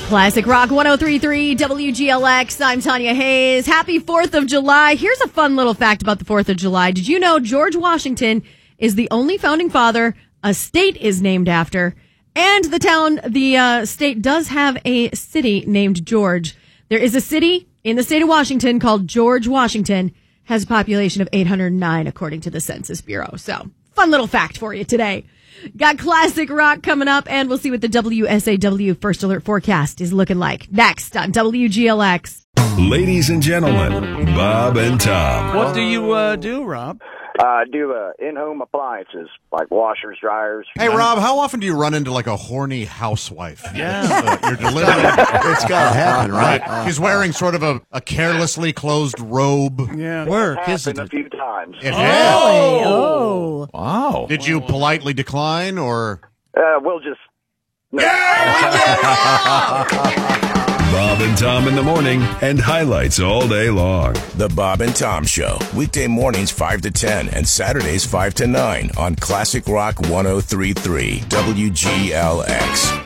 Classic Rock 103.3 WGLX. I'm Tanya Hayes. Happy 4th of July. Here's a fun little fact about the 4th of July. Did you know George Washington is the only founding father a state is named after? And the state does have a city named George. There is a city in the state of Washington called George Washington. Has a population of 809 according to the Census Bureau. So, fun little fact for you today. Got classic rock coming up, and we'll see what the WSAW First Alert forecast is looking like next on WGLX. Ladies and gentlemen, Bob and Tom. What do you do, Rob? Do in-home appliances like washers, dryers. Hey, Rob, how often do you run into like a horny housewife? Yeah. You're delivering. It's got to happen, right? She's wearing sort of a carelessly closed robe. Yeah. Work, isn't it? A few times. It has. Oh. Wow. Did you politely decline or? We'll just. No. Bob and Tom in the morning and highlights all day long. The Bob and Tom Show, weekday mornings 5 to 10 and Saturdays 5 to 9 on Classic Rock 103.3 WGLX.